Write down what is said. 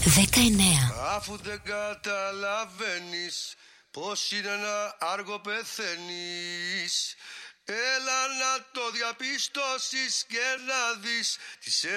19. Αφού δεν καταλαβαίνεις πως είναι να άργο πεθαίνεις, έλα να το διαπιστώσεις και να δεις τι σε